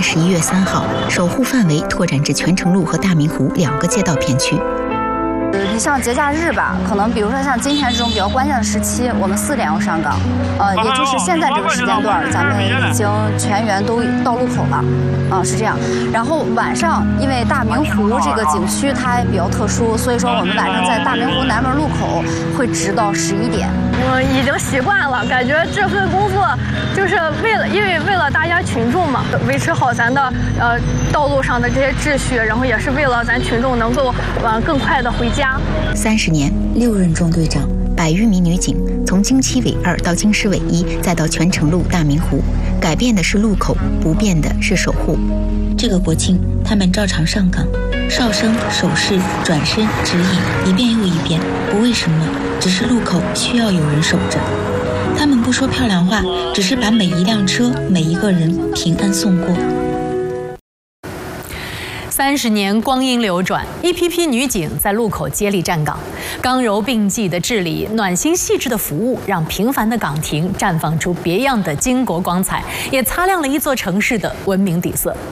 年11月3号，守护范围拓展至泉城路和大明湖2个街道片区。 你像节假日吧，可能比如说像今天这种比较关键的时期，我们4点要上岗，也就是现在这个时间段，咱们已经全员都到路口了，是这样。然后晚上，因为大明湖这个景区它比较特殊，所以说我们晚上在大明湖南门路口会直到11点。 我已经习惯了，感觉这份工作就是为了大家群众嘛，维持好咱的道路上的这些秩序，然后也是为了咱群众能够更快的回家。 30年，6任中队长，100余名女警，从京七委2到京师委1，再到泉城路、大明湖，改变的是路口，不变的是守护。这个国庆，他们照常上岗，哨声、手势、转身、指引，一遍又一遍，不为什么，只是路口需要有人守着。他们不说漂亮话，只是把每一辆车、每一个人平安送过。 30年光阴流转，一批批女警在路口接力站岗，刚柔并济的治理，暖心细致的服务，让平凡的岗亭绽放出别样的巾帼光彩，也擦亮了一座城市的文明底色。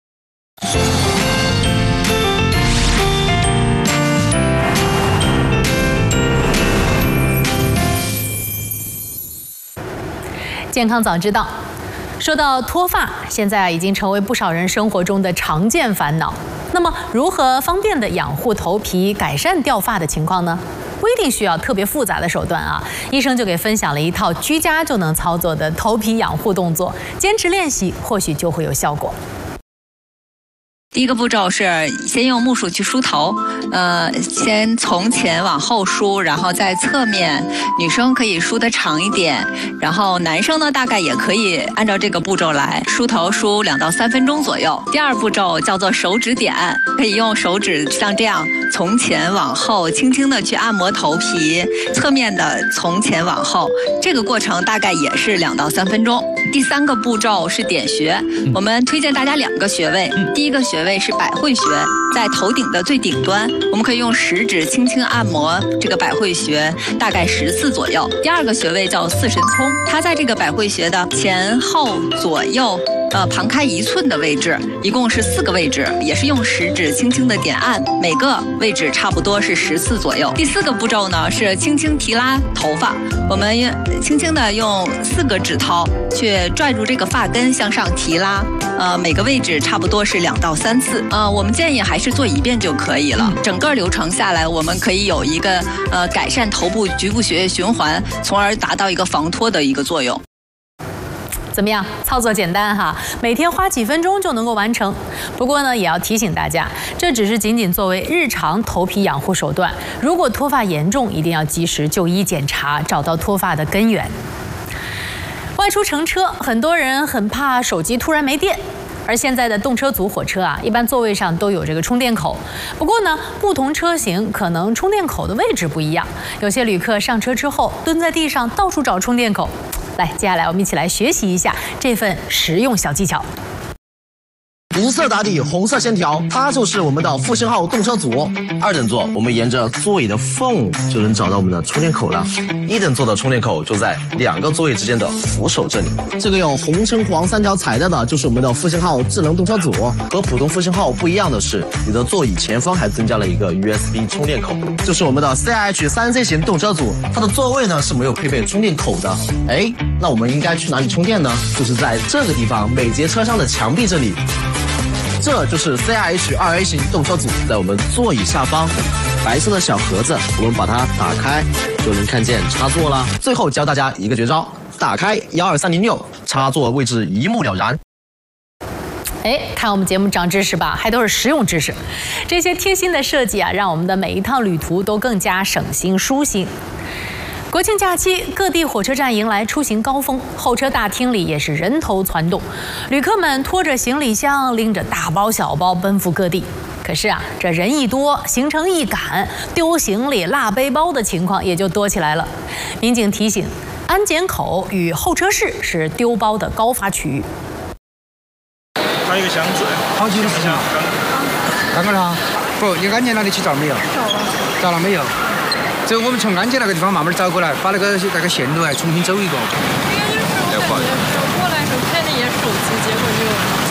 健康早知道。 说到脱发，现在已经成为不少人生活中的常见烦恼。那么，如何方便地养护头皮，改善掉发的情况呢？不一定需要特别复杂的手段啊。医生就给分享了一套居家就能操作的头皮养护动作，坚持练习或许就会有效果。 第一个步骤是先用木梳去梳头，先从前往后梳，然后在侧面，女生可以梳得长一点，然后男生呢大概也可以按照这个步骤来梳头，梳2到3分钟左右。第二步骤叫做手指点，可以用手指像这样从前往后，轻轻的去按摩头皮，侧面的从前往后，这个过程大概也是2到3分钟。第3个步骤是点穴，我们推荐大家2个穴位，第一个穴位是百会穴，在头顶的最顶端，我们可以用食指轻轻按摩这个百会穴，大概10次左右。第2个穴位叫四神聪，它在这个百会穴的前后左右。旁开1寸的位置，一共是4个位置，也是用食指轻轻的点按，每个位置差不多是10次左右。第4个步骤呢是轻轻提拉头发，我们轻轻的用4个指头去拽住这个发根向上提拉，每个位置差不多是2到3次。我们建议还是做1遍就可以了。整个流程下来，我们可以有一个改善头部局部血液循环，从而达到一个防脱的一个作用。 怎么样？操作简单哈，每天花几分钟就能够完成。不过呢，也要提醒大家，这只是仅仅作为日常头皮养护手段。如果脱发严重，一定要及时就医检查，找到脱发的根源。外出乘车，很多人很怕手机突然没电。 而现在的动车组火车啊，一般座位上都有这个充电口。不过呢，不同车型可能充电口的位置不一样。有些旅客上车之后蹲在地上到处找充电口。来，接下来我们一起来学习一下这份实用小技巧。 无色打底，红色线条，它就是我们的复兴号动车组。2等座，我们沿着座椅的缝就能找到我们的充电口了。1等座的充电口就在2个座位之间的扶手这里。这个有红、橙、黄3条彩带的，就是我们的复兴号智能动车组。和普通复兴号不一样的是，你的座椅前方还增加了一个 USB 充电口，就是我们的 CH3C 型动车组。它的座位呢是没有配备充电口的。哎，那我们应该去哪里充电呢？就是在这个地方，每节车厢的墙壁这里。 这就是 CRH2A 型动车组，在我们座椅下方，白色的小盒子，我们把它打开，就能看见插座啦。最后教大家一个绝招，打开12306，插座位置一目了然。 哎，看我们节目长知识吧，还都是实用知识。这些贴心的设计啊，让我们的每一趟旅途都更加省心舒心。 国庆假期，各地火车站迎来出行高峰，候车大厅里也是人头攒动，旅客们拖着行李箱，拎着大包小包奔赴各地。可是啊，这人一多，行程一赶，丢行李、落背包的情况也就多起来了。民警提醒，安检口与候车室是丢包的高发区域。 还有一个箱子， 好久都不想。看看了？不，你安检那里去找没有？ 找了。 找了没有？ 这我们从安检那个地方慢慢找过来，把那个线路重新走一个。 应该就是我感觉走过来时候开的也是手机，结果就